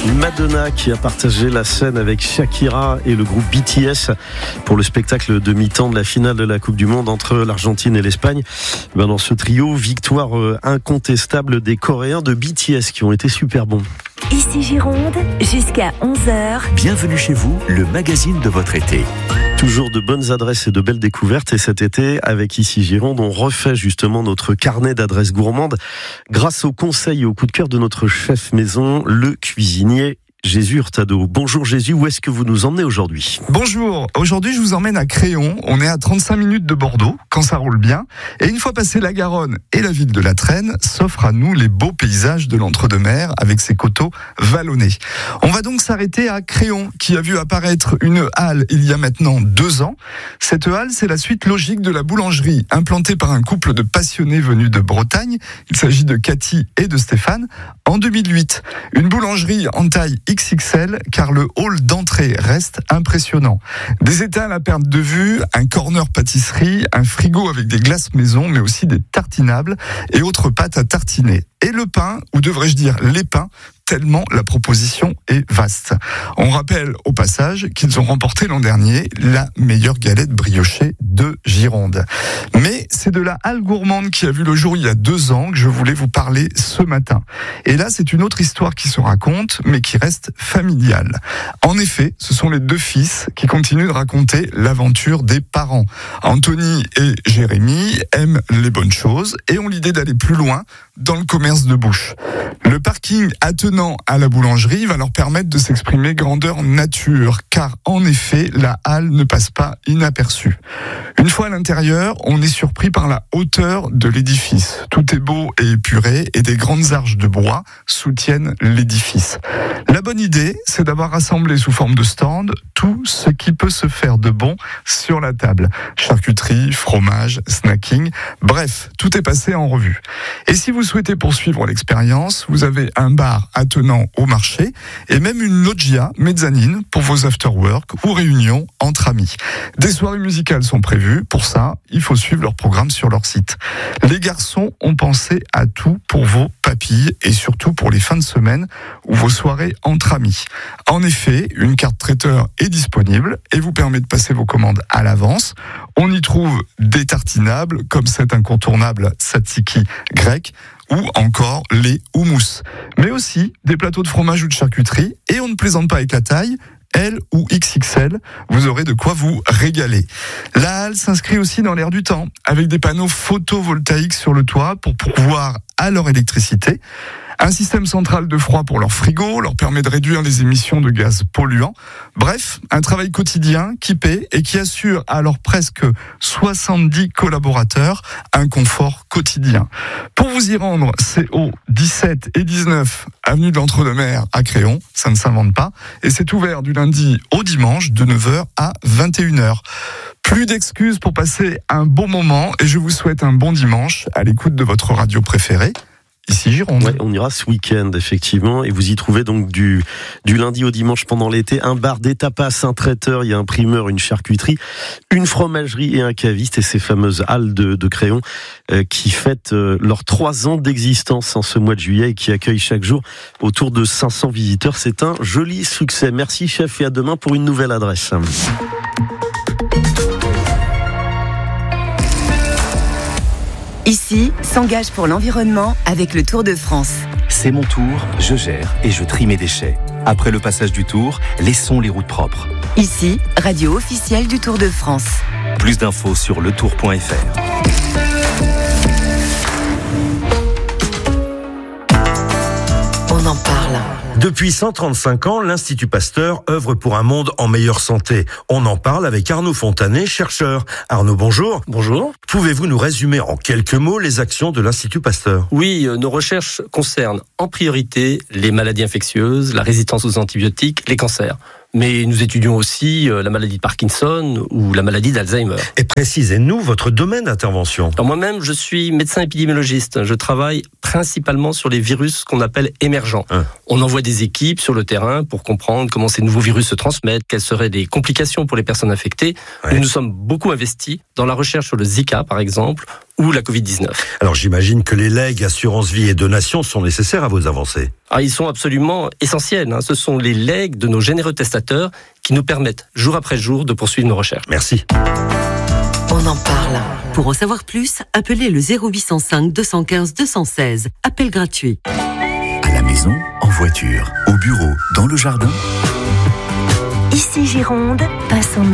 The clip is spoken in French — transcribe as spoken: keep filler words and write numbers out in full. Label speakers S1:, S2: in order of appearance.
S1: Madonna qui a partagé la scène avec Shakira et le groupe B T S pour le spectacle de mi-temps de la finale de la Coupe du Monde entre l'Argentine et l'Espagne. Ben dans ce trio, victoire incontestable des Coréens de B T S qui ont été super bons.
S2: Ici Gironde, jusqu'à onze heures.
S3: Bienvenue chez vous, le magazine de votre été.
S1: Toujours de bonnes adresses et de belles découvertes. Et cet été, avec Ici Gironde, on refait justement notre carnet d'adresses gourmandes grâce aux conseils et au coup de cœur de notre chef maison, le cuisinier Jésus Hurtado. Bonjour Jésus, où est-ce que vous nous emmenez aujourd'hui ?
S4: Bonjour, aujourd'hui je vous emmène à Créon, on est à trente-cinq minutes de Bordeaux, quand ça roule bien, et une fois passé la Garonne et la ville de la Traîne, s'offrent à nous les beaux paysages de l'entre-deux-mers avec ses coteaux vallonnés. On va donc s'arrêter à Créon, qui a vu apparaître une halle il y a maintenant deux ans. Cette halle, c'est la suite logique de la boulangerie, implantée par un couple de passionnés venus de Bretagne, il s'agit de Cathy et de Stéphane, en deux mille huit. Une boulangerie en taille X X L, car le hall d'entrée reste impressionnant. Des étals à perte de vue, un corner pâtisserie, un frigo avec des glaces maison, mais aussi des tartinables et autres pâtes à tartiner. Et le pain, ou devrais-je dire les pains, tellement la proposition est vaste. On rappelle au passage qu'ils ont remporté l'an dernier la meilleure galette briochée de Gironde. Mais c'est de la halle gourmande qui a vu le jour il y a deux ans que je voulais vous parler ce matin. Et là, c'est une autre histoire qui se raconte, mais qui reste familiale. En effet, ce sont les deux fils qui continuent de raconter l'aventure des parents. Anthony et Jérémy aiment les bonnes choses et ont l'idée d'aller plus loin dans le commerce de bouche. Le parking attenant à la boulangerie va leur permettre de s'exprimer grandeur nature, car en effet, la halle ne passe pas inaperçue. Une fois à l'intérieur, on est surpris par la hauteur de l'édifice. Tout est beau et épuré, et des grandes arches de bois soutiennent l'édifice. La bonne idée, c'est d'avoir rassemblé sous forme de stand tout ce qui peut se faire de bon sur la table. Charcuterie, fromage, snacking, bref, tout est passé en revue. Et si vous souhaitez poursuivre l'expérience, vous avez un bar attenant au marché et même une loggia mezzanine pour vos after-work ou réunions entre amis. Des soirées musicales sont prévues. Pour ça, il faut suivre leur programme sur leur site. Les garçons ont pensé à tout pour vos papilles et surtout pour les fins de semaine ou vos soirées entre amis. En effet, une carte traiteur est disponible et vous permet de passer vos commandes à l'avance. On y trouve des tartinables comme cet incontournable tzatziki grec, ou encore les houmous, mais aussi des plateaux de fromage ou de charcuterie, et on ne plaisante pas avec la taille, L ou X X L, vous aurez de quoi vous régaler. La halle s'inscrit aussi dans l'air du temps, avec des panneaux photovoltaïques sur le toit pour pourvoir à leur électricité. Un système central de froid pour leur frigo leur permet de réduire les émissions de gaz polluants. Bref, un travail quotidien qui paie et qui assure à leurs presque soixante-dix collaborateurs un confort quotidien. Pour vous y rendre, c'est au dix-sept et dix-neuf avenue de l'Entre-deux-Mers à Créon, ça ne s'invente pas, et c'est ouvert du lundi au dimanche de neuf heures à vingt et une heures. Plus d'excuses pour passer un bon moment et je vous souhaite un bon dimanche à l'écoute de votre radio préférée. Ici Gironde.
S1: Ouais, on ira ce week-end effectivement et vous y trouvez donc du du lundi au dimanche pendant l'été un bar, des tapas, un traiteur, il y a un primeur, une charcuterie, une fromagerie et un caviste et ces fameuses halles de, de Créon euh, qui fêtent euh, leurs trois ans d'existence en ce mois de juillet et qui accueillent chaque jour autour de cinq cents visiteurs. C'est un joli succès. Merci chef et à demain pour une nouvelle adresse.
S2: Ici, s'engage pour l'environnement avec le Tour de France.
S3: C'est mon tour, je gère et je trie mes déchets. Après le passage du Tour, laissons les routes propres.
S2: Ici, radio officielle du Tour de France.
S3: Plus d'infos sur le tour point f r.
S2: On en parle.
S5: Depuis cent trente-cinq ans, l'Institut Pasteur œuvre pour un monde en meilleure santé. On en parle avec Arnaud Fontanet, chercheur. Arnaud, bonjour.
S6: Bonjour.
S5: Pouvez-vous nous résumer en quelques mots les actions de l'Institut Pasteur ?
S6: Oui, nos recherches concernent en priorité les maladies infectieuses, la résistance aux antibiotiques, les cancers. Mais nous étudions aussi la maladie de Parkinson ou la maladie d'Alzheimer.
S5: Et précisez-nous votre domaine d'intervention.
S6: Alors moi-même, je suis médecin épidémiologiste. Je travaille principalement sur les virus qu'on appelle émergents. Hein. On envoie des équipes sur le terrain pour comprendre comment ces nouveaux virus se transmettent, quelles seraient les complications pour les personnes infectées. Ouais. Nous nous sommes beaucoup investis dans la recherche sur le Zika, par exemple, ou la covid dix-neuf.
S5: Alors j'imagine que les legs, assurance vie et donations sont nécessaires à vos avancées.
S6: Ah, ils sont absolument essentiels. Hein. Ce sont les legs de nos généreux testateurs qui nous permettent, jour après jour, de poursuivre nos recherches.
S5: Merci.
S2: On en parle.
S7: Pour en savoir plus, appelez le zéro huit cent cinq deux cent quinze deux cent seize. Appel gratuit.
S3: À la maison, en voiture, au bureau, dans le jardin.
S2: Ici Gironde, passons